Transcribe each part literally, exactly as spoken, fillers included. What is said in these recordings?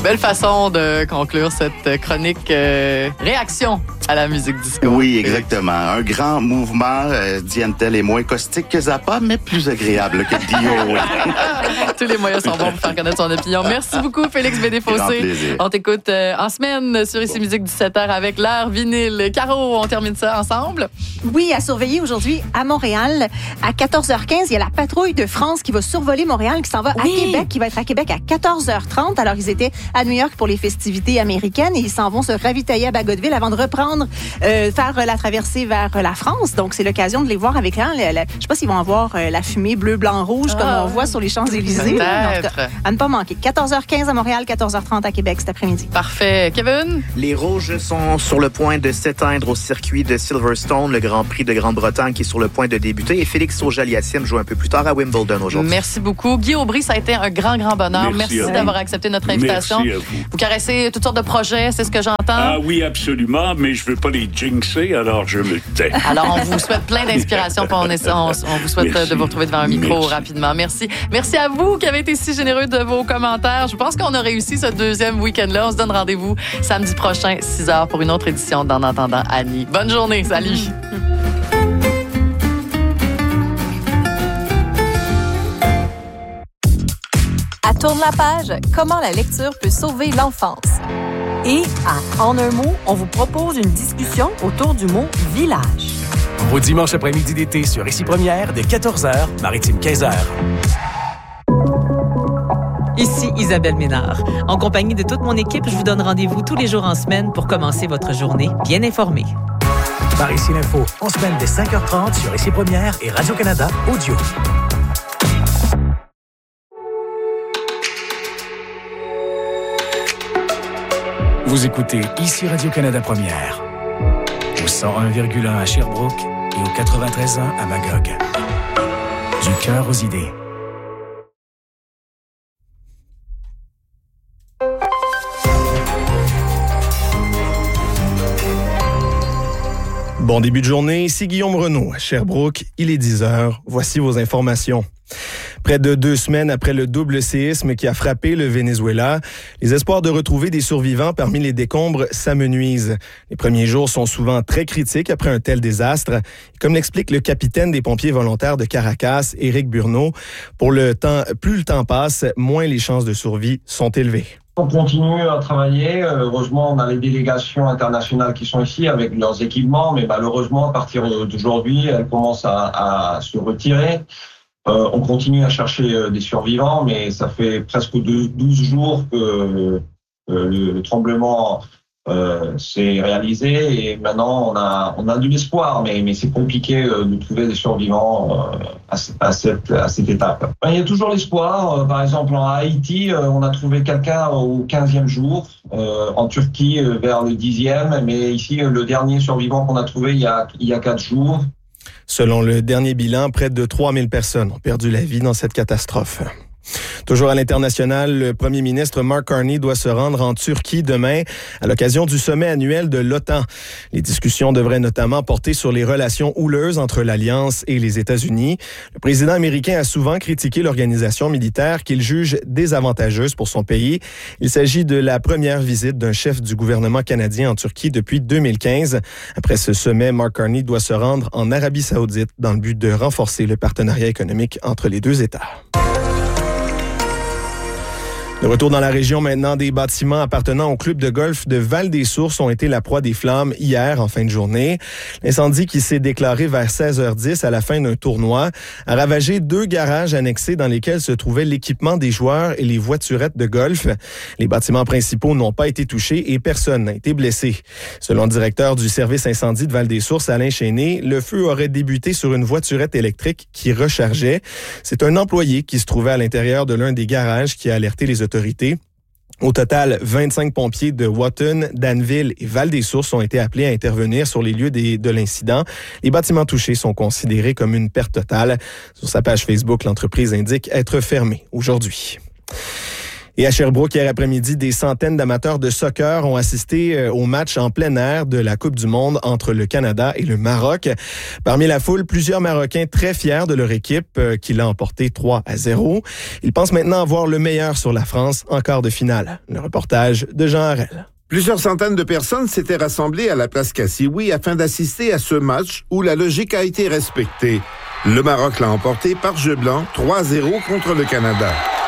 Belle façon de conclure cette chronique euh, réaction à la musique disco. Oui, exactement. Un grand mouvement. Euh, Diane-Telle est moins caustique que Zappa, mais plus agréable que Dio. Tous les moyens sont bons pour faire connaître son opinion. Merci beaucoup, Félix Bédé-Fossé. On t'écoute euh, en semaine sur Ici Musique dix-sept heures avec l'heure vinyle. Caro, on termine ça ensemble? Oui, à surveiller aujourd'hui à Montréal. À quatorze heures quinze, il y a la patrouille de France qui va survoler Montréal, qui s'en va oui. à Québec, qui va être à Québec à quatorze heures trente. Alors, ils étaient à New York pour les festivités américaines et ils s'en vont se ravitailler à Bagotville avant de reprendre, euh, faire la traversée vers la France. Donc, c'est l'occasion de les voir avec là. La, la, je sais pas s'ils vont avoir euh, la fumée bleu, blanc, rouge, oh. comme on voit sur les Champs-Élysées. Peut-être. Donc, à ne pas manquer. quatorze heures quinze à Montréal, quatorze heures trente à Québec cet après-midi. Parfait. Kevin? Les Rouges sont sur le point de s'éteindre au circuit de Silverstone, le Grand Prix de Grande-Bretagne qui est sur le point de débuter. Et Félix Auger-Aliassime joue un peu plus tard à Wimbledon aujourd'hui. Merci beaucoup. Guy Aubry, ça a été un grand, grand bonheur. Merci, Merci d'avoir accepté notre invitation. Merci à vous. Vous caressez toutes sortes de projets, c'est ce que j'entends? Ah oui, absolument, mais je ne veux pas les jinxer, alors je me tais. Alors, on vous souhaite plein d'inspiration, puis on, est, on, on vous souhaite Merci. de vous retrouver devant un micro Merci. rapidement. Merci. Merci à vous qui avez été si généreux de vos commentaires. Je pense qu'on a réussi ce deuxième week-end-là. On se donne rendez-vous samedi prochain, six heures, pour une autre édition d'En entendant Annie. Bonne journée. Salut. À Tourne la page, comment la lecture peut sauver l'enfance. Et à En un mot, on vous propose une discussion autour du mot village. Au dimanche après-midi d'été sur Ici Première, dès quatorze heures, Maritime quinze heures. Ici Isabelle Ménard. En compagnie de toute mon équipe, je vous donne rendez-vous tous les jours en semaine pour commencer votre journée bien informée. Par Ici l'Info, en semaine dès cinq heures trente sur Ici Première et Radio-Canada Audio. Vous écoutez Ici Radio-Canada Première, au cent un virgule un à Sherbrooke et au quatre-vingt-treize point un à Magog. Du cœur aux idées. Bon début de journée, ici Guillaume Renaud à Sherbrooke. Il est dix heures. Voici vos informations. Près de deux semaines après le double séisme qui a frappé le Venezuela, les espoirs de retrouver des survivants parmi les décombres s'amenuisent. Les premiers jours sont souvent très critiques après un tel désastre. Comme l'explique le capitaine des pompiers volontaires de Caracas, Éric Burneau, pour le temps, plus le temps passe, moins les chances de survie sont élevées. On continue à travailler. Heureusement, on a les délégations internationales qui sont ici avec leurs équipements, mais malheureusement, à partir d'aujourd'hui, elles commencent à, à se retirer. Euh, on continue à chercher euh, des survivants, mais ça fait presque douze jours que euh, le, le tremblement euh, s'est réalisé et maintenant on a on a de l'espoir, mais mais c'est compliqué euh, de trouver des survivants euh, à, à cette à cette étape. Il y a toujours l'espoir. Euh, par exemple, en Haïti, euh, on a trouvé quelqu'un au quinzième jour, euh, en Turquie euh, vers le dixième, mais ici euh, le dernier survivant qu'on a trouvé il y a il y a quatre jours. Selon le dernier bilan, près de trois mille personnes ont perdu la vie dans cette catastrophe. Toujours à l'international, le premier ministre Mark Carney doit se rendre en Turquie demain à l'occasion du sommet annuel de l'OTAN. Les discussions devraient notamment porter sur les relations houleuses entre l'Alliance et les États-Unis. Le président américain a souvent critiqué l'organisation militaire qu'il juge désavantageuse pour son pays. Il s'agit de la première visite d'un chef du gouvernement canadien en Turquie depuis deux mille quinze. Après ce sommet, Mark Carney doit se rendre en Arabie saoudite dans le but de renforcer le partenariat économique entre les deux États. De retour dans la région maintenant, des bâtiments appartenant au club de golf de Val-des-Sources ont été la proie des flammes hier en fin de journée. L'incendie qui s'est déclaré vers seize heures dix à la fin d'un tournoi a ravagé deux garages annexés dans lesquels se trouvait l'équipement des joueurs et les voiturettes de golf. Les bâtiments principaux n'ont pas été touchés et personne n'a été blessé. Selon le directeur du service incendie de Val-des-Sources, Alain Chéné, le feu aurait débuté sur une voiturette électrique qui rechargeait. C'est un employé qui se trouvait à l'intérieur de l'un des garages qui a alerté les autorités. Au total, vingt-cinq pompiers de Wotton, Danville et Val-des-Sources ont été appelés à intervenir sur les lieux des, de l'incident. Les bâtiments touchés sont considérés comme une perte totale. Sur sa page Facebook, l'entreprise indique être fermée aujourd'hui. Et à Sherbrooke, hier après-midi, des centaines d'amateurs de soccer ont assisté au match en plein air de la Coupe du monde entre le Canada et le Maroc. Parmi la foule, plusieurs Marocains très fiers de leur équipe qui l'a emporté trois à zéro. Ils pensent maintenant avoir le meilleur sur la France en quart de finale. Le reportage de Jean Harel. Plusieurs centaines de personnes s'étaient rassemblées à la place Cassioui afin d'assister à ce match où la logique a été respectée. Le Maroc l'a emporté par jeu blanc trois à zéro contre le Canada.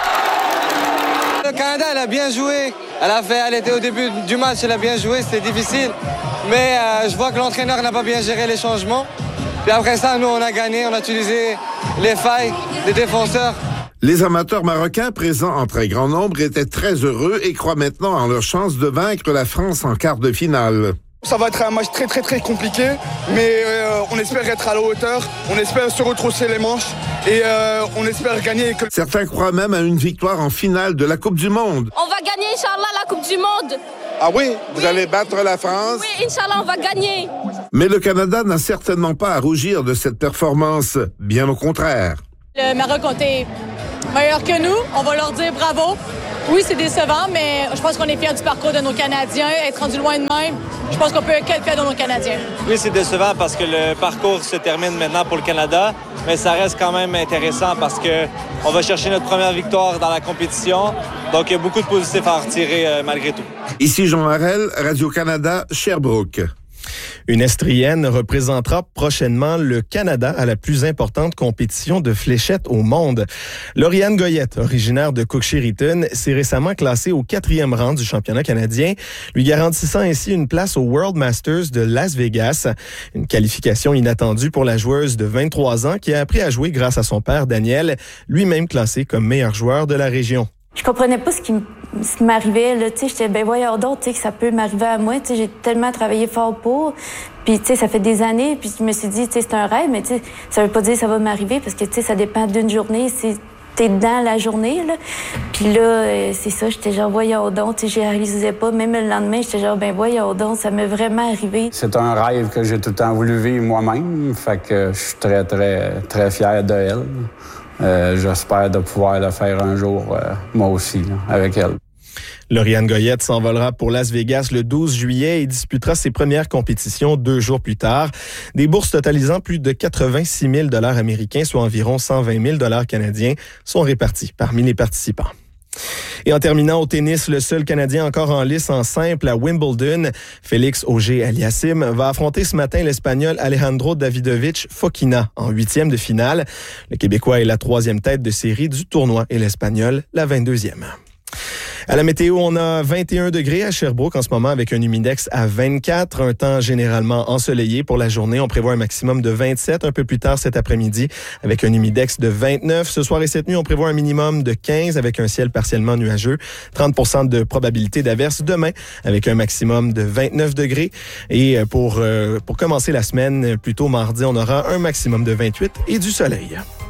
Le Canada, elle a bien joué. Elle a fait, elle était au début du match, elle a bien joué, c'était difficile. Mais euh, je vois que l'entraîneur n'a pas bien géré les changements. Puis après ça, nous, on a gagné, on a utilisé les failles des défenseurs. Les amateurs marocains présents en très grand nombre étaient très heureux et croient maintenant en leur chance de vaincre la France en quart de finale. Ça va être un match très très très compliqué, mais euh, on espère être à la hauteur, on espère se retrousser les manches et euh, on espère gagner. Certains croient même à une victoire en finale de la Coupe du monde. On va gagner, Inch'Allah, la Coupe du monde. Ah oui? Vous oui. allez battre la France? Oui, Inch'Allah, on va gagner. Mais le Canada n'a certainement pas à rougir de cette performance, bien au contraire. Le Maroc ont été meilleurs que nous, on va leur dire bravo. Oui, c'est décevant, mais je pense qu'on est fiers du parcours de nos Canadiens. Être rendu loin de même, je pense qu'on peut être fiers de nos Canadiens. Oui, c'est décevant parce que le parcours se termine maintenant pour le Canada, mais ça reste quand même intéressant parce que on va chercher notre première victoire dans la compétition. Donc, il y a beaucoup de positifs à en retirer euh, malgré tout. Ici Jean Harel, Radio-Canada, Sherbrooke. Une Estrienne représentera prochainement le Canada à la plus importante compétition de fléchettes au monde. Lauriane Goyette, originaire de Cook-Chériton, s'est récemment classée au quatrième rang du championnat canadien, lui garantissant ainsi une place au World Masters de Las Vegas. Une qualification inattendue pour la joueuse de vingt-trois ans qui a appris à jouer grâce à son père Daniel, lui-même classé comme meilleur joueur de la région. Je comprenais pas ce qui m'arrivait, là, tu sais, j'étais, ben voyons donc, tu sais, que ça peut m'arriver à moi, tu sais, j'ai tellement travaillé fort pour, puis tu sais, ça fait des années, puis je me suis dit, tu sais, c'est un rêve, mais tu sais, ça veut pas dire que ça va m'arriver, parce que, tu sais, ça dépend d'une journée, c'est, t'es dans la journée, là, puis là, c'est ça, j'étais genre, voyons donc, tu sais, je réalisais pas, même le lendemain, j'étais genre, ben voyons donc, ça m'est vraiment arrivé. C'est un rêve que j'ai tout le temps voulu vivre moi-même, fait que je suis très, très, très fier de elle. Euh, j'espère de pouvoir le faire un jour, euh, moi aussi, là, avec elle. Lauriane Goyette s'envolera pour Las Vegas le douze juillet et disputera ses premières compétitions deux jours plus tard. Des bourses totalisant plus de quatre-vingt-six mille dollars américains, soit environ cent vingt mille dollars canadiens, sont répartis parmi les participants. Et en terminant au tennis, le seul Canadien encore en lice en simple à Wimbledon, Félix Auger-Aliassime, va affronter ce matin l'Espagnol Alejandro Davidovich Fokina en huitième de finale. Le Québécois est la troisième tête de série du tournoi et l'Espagnol la vingt-deuxième. À la météo, on a vingt et un degrés à Sherbrooke en ce moment avec un humidex à vingt-quatre. Un temps généralement ensoleillé pour la journée. On prévoit un maximum de vingt-sept un peu plus tard cet après-midi avec un humidex de vingt-neuf. Ce soir et cette nuit, on prévoit un minimum de quinze avec un ciel partiellement nuageux. trente pour cent de probabilité d'averse demain avec un maximum de vingt-neuf degrés. Et pour, euh, pour commencer la semaine, plutôt mardi, on aura un maximum de vingt-huit et du soleil.